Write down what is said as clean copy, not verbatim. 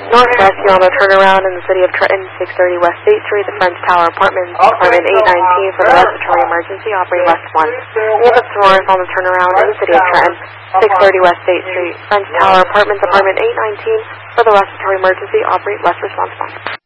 Northwest, you're on the turnaround in the city of Trenton, 630 West State Street, the French Tower Apartments, apartment 819 for the respiratory emergency, operate West 1. Near the Soares on the turnaround in the city of Trenton, 630 West State Street, French Tower Apartments, apartment 819 for the respiratory emergency, operate West Response 1.